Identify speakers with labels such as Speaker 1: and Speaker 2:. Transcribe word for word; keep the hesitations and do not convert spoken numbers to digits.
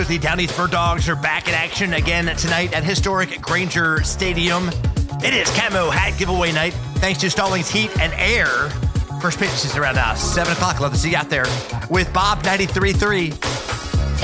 Speaker 1: The Down East Bird Dogs are back in action again tonight at historic Granger Stadium. It is Camo Hat Giveaway night, thanks to Stallings Heat and Air. First pitch is around uh, seven o'clock. Love to see you out there with Bob ninety-three point three.